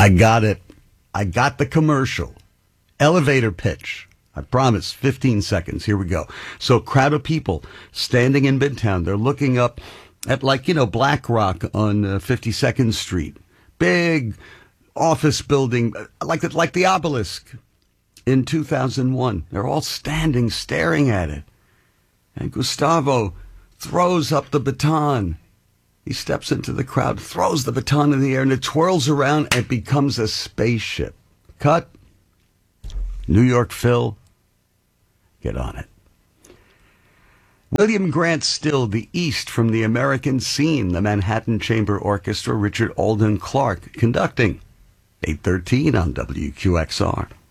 I got it. I got the commercial. Elevator pitch. I promise, 15 seconds. Here we go. So crowd of people standing in Midtown. They're looking up at Black Rock on 52nd Street. Big office building like the obelisk in 2001. They're all standing, staring at it. And Gustavo throws up the baton. He steps into the crowd, throws the baton in the air, and it twirls around and becomes a spaceship. Cut. New York Phil, get on it. William Grant Still, The East from the American Scene, the Manhattan Chamber Orchestra, Richard Alden Clark conducting. 8:13 on WQXR.